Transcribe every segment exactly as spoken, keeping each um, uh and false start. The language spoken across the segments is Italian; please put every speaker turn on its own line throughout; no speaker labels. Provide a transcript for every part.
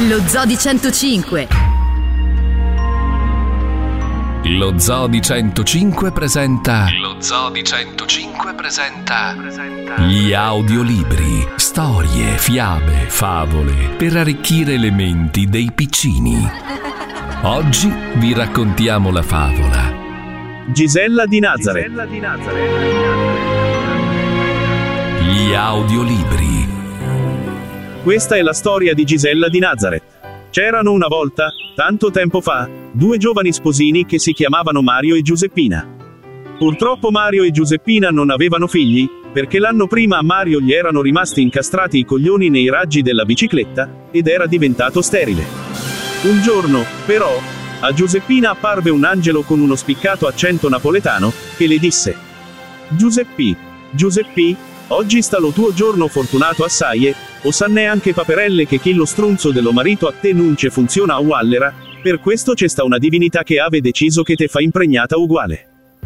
Lo Zoo di centocinque.
Lo Zoo di centocinque presenta Lo Zoo di centocinque presenta gli audiolibri, storie, fiabe, favole per arricchire le menti dei piccini. Oggi vi raccontiamo la favola
Gisella di Nazareth.
Gli audiolibri.
Questa è la storia di Gisella di Nazareth. C'erano una volta, tanto tempo fa, due giovani sposini che si chiamavano Mario e Giuseppina. Purtroppo Mario e Giuseppina non avevano figli, perché l'anno prima a Mario gli erano rimasti incastrati i coglioni nei raggi della bicicletta, ed era diventato sterile. Un giorno, però, a Giuseppina apparve un angelo con uno spiccato accento napoletano, che le disse: Giuseppi, Giuseppi, oggi sta lo tuo giorno fortunato assai, o sanne anche paperelle che chi lo strunzo dello marito a te non ce funziona uguallera, per questo c'è sta una divinità che ave deciso che te fa impregnata uguale.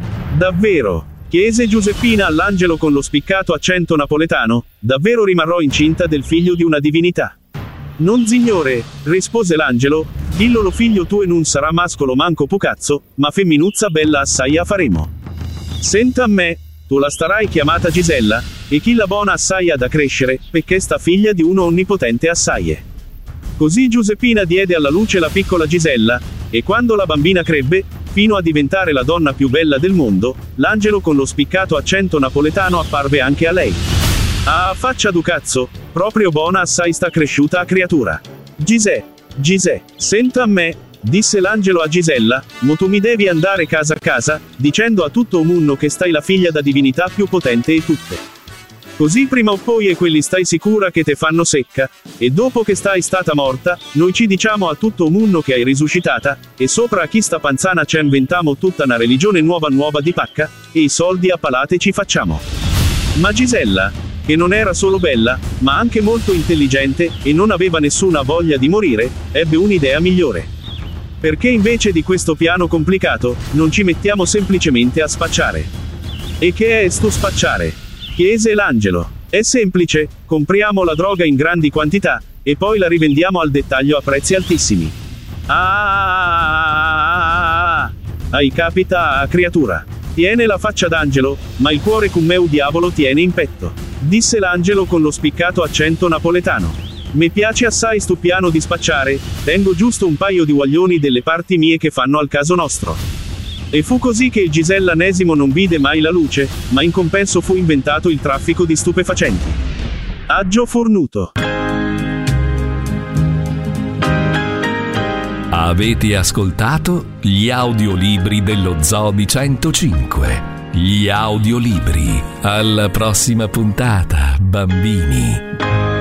Davvero? Chiese Giuseppina all'angelo con lo spiccato accento napoletano, davvero rimarrò incinta del figlio di una divinità? Non signore, rispose l'angelo, dillo lo figlio tuo e non sarà mascolo manco pucazzo, ma femminuzza bella assai a faremo. Senta a me, tu la starai chiamata Gisella, e chi la buona assai ha da crescere, perché sta figlia di uno onnipotente assai. Così Giuseppina diede alla luce la piccola Gisella, e quando la bambina crebbe, fino a diventare la donna più bella del mondo, l'angelo con lo spiccato accento napoletano apparve anche a lei. Ah, faccia du cazzo, proprio buona assai sta cresciuta a creatura. Gisè, Gisè, senta a me, disse l'angelo a Gisella, mo tu mi devi andare casa a casa, dicendo a tutto o munno che stai la figlia da divinità più potente e tutte. Così prima o poi e quelli stai sicura che te fanno secca, e dopo che stai stata morta, noi ci diciamo a tutto o munno che hai risuscitata, e sopra a chi sta panzana ci inventamo tutta una religione nuova nuova di pacca, e i soldi a palate ci facciamo. Ma Gisella, che non era solo bella, ma anche molto intelligente, e non aveva nessuna voglia di morire, ebbe un'idea migliore. Perché invece di questo piano complicato, non ci mettiamo semplicemente a spacciare? E che è sto spacciare? Chiese l'angelo. È semplice, compriamo la droga in grandi quantità, e poi la rivendiamo al dettaglio a prezzi altissimi. Ah, hai capita, creatura. Tiene la faccia d'angelo, ma il cuore cum meu diavolo tiene in petto. Disse l'angelo con lo spiccato accento napoletano. Mi piace assai sto piano di spacciare, tengo giusto un paio di guaglioni delle parti mie che fanno al caso nostro. E fu così che il Gisellanesimo non vide mai la luce, ma in compenso fu inventato il traffico di stupefacenti. Aggio fornuto.
Avete ascoltato gli audiolibri dello Zoo di centocinque. Gli audiolibri. Alla prossima puntata, bambini.